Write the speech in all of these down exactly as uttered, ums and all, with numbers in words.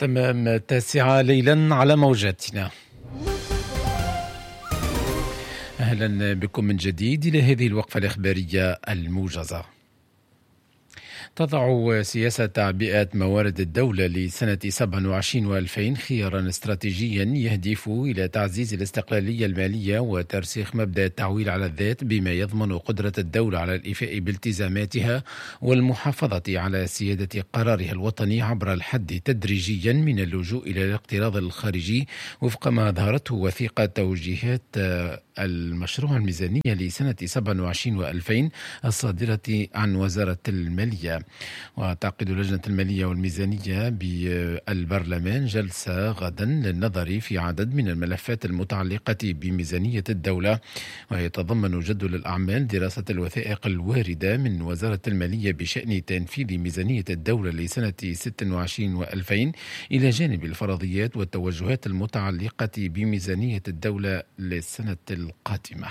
تمام التاسعة ليلا على موجاتنا. أهلا بكم من جديد إلى هذه الوقفة الإخبارية الموجزة. تضع سياسة تعبئة موارد الدولة لسنة سبعة وعشرين وألفين خيارا استراتيجيا يهدف إلى تعزيز الاستقلالية المالية وترسيخ مبدأ التعويل على الذات بما يضمن قدرة الدولة على الإيفاء بالتزاماتها والمحافظة على سيادة قرارها الوطني عبر الحد تدريجيا من اللجوء إلى الاقتراض الخارجي وفق ما أظهرته وثيقة توجيهات المشروع الميزانية لسنة سبعة وعشرين وألفين الصادرة عن وزارة المالية. وتعقد لجنة المالية والميزانية بالبرلمان جلسة غدا للنظر في عدد من الملفات المتعلقة بميزانية الدولة، ويتضمن جدول الأعمال دراسة الوثائق الواردة من وزارة المالية بشأن تنفيذ ميزانية الدولة لسنة ستة وعشرين وألفين إلى جانب الفرضيات والتوجهات المتعلقة بميزانية الدولة للسنة القادمة.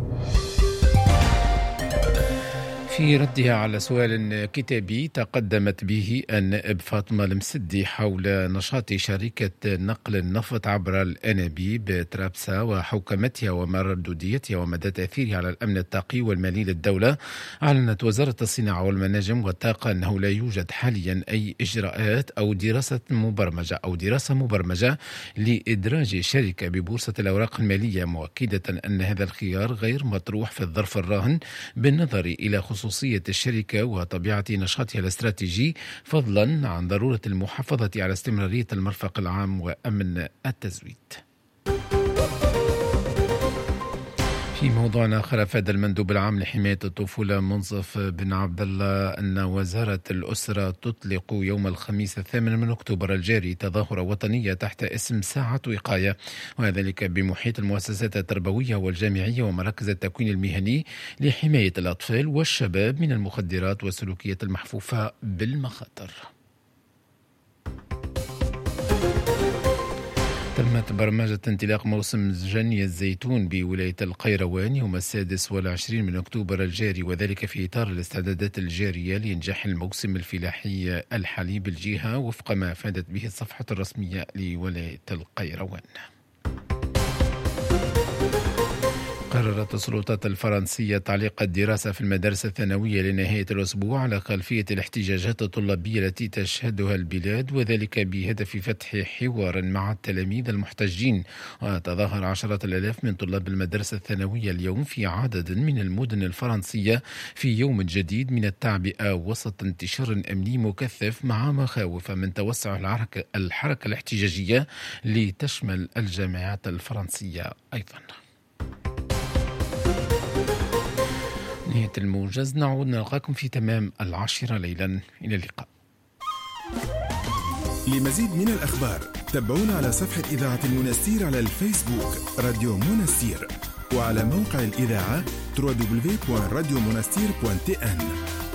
في ردها على سؤال كتابي تقدمت به النائب فاطمة المسدي حول نشاط شركة نقل النفط عبر الأنابيب ترابسا وحوكمتها ومردوديتها ومدى تأثيرها على الأمن الطاقي والمالي للدولة، أعلنت وزارة الصناعة والمناجم والطاقة أنه لا يوجد حاليا أي إجراءات أو دراسة مبرمجة أو دراسة مبرمجة لإدراج الشركة ببورصة الأوراق المالية، مؤكدة أن هذا الخيار غير مطروح في الظرف الراهن بالنظر إلى خصوص خصوصية الشركة وطبيعة نشاطها الاستراتيجي، فضلا عن ضرورة المحافظة على استمرارية المرفق العام وأمن التزويد. في موضوع آخر، أفاد المندوب العام لحماية الطفولة منصف بن عبد الله أن وزارة الأسرة تطلق يوم الخميس الثامن من أكتوبر الجاري تظاهرة وطنية تحت اسم ساعة وقاية، وذلك بمحيط المؤسسات التربوية والجامعية ومراكز التكوين المهني لحماية الأطفال والشباب من المخدرات والسلوكيات المحفوفة بالمخاطر. تمت برمجة انطلاق موسم جني الزيتون بولاية القيروان يوم السادس والعشرين من أكتوبر الجاري، وذلك في إطار الاستعدادات الجارية لإنجاح الموسم الفلاحي الحالي بالجهة وفق ما أفادت به الصفحة الرسمية لولاية القيروان. قررت السلطات الفرنسية تعليق الدراسة في المدارس الثانوية لنهاية الأسبوع على خلفية الاحتجاجات الطلابية التي تشهدها البلاد، وذلك بهدف فتح حوار مع التلاميذ المحتجين. وتظاهر عشرات الآلاف من طلاب المدارس الثانوية اليوم في عدد من المدن الفرنسية في يوم جديد من التعبئة وسط انتشار أمني مكثف مع مخاوف من توسع الحركة, الحركة الاحتجاجية لتشمل الجامعات الفرنسية أيضا. نهاية الموجز، نعود نلقاكم في تمام العاشرة ليلا. إلى اللقاء. لمزيد من الأخبار تابعونا على صفحة إذاعة المنستير على الفيسبوك راديو منستير، وعلى موقع الإذاعة دبليو دبليو دبليو دوت راديو منستير دوت تي إن.